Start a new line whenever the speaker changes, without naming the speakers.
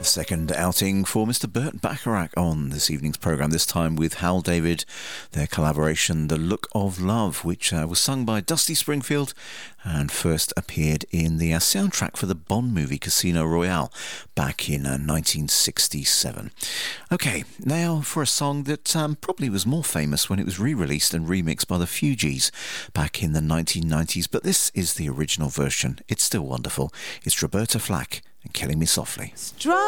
Second outing for Mr. Burt Bacharach on this evening's programme, this time with Hal David, their collaboration The Look of Love, which was sung by Dusty Springfield and first appeared in the soundtrack for the Bond movie Casino Royale back in 1967. Okay, now for a song that probably was more famous when it was re-released and remixed by the Fugees back in the 1990s, but this is the original version. It's still wonderful. It's Roberta Flack and Killing Me Softly.